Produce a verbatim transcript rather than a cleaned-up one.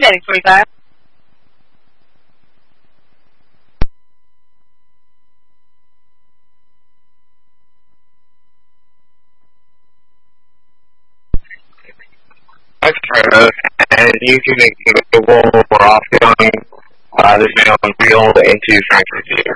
Heading twenty-five. Extra, and you can make the wall more often. Uh, there's no real into Frankfurt Theater.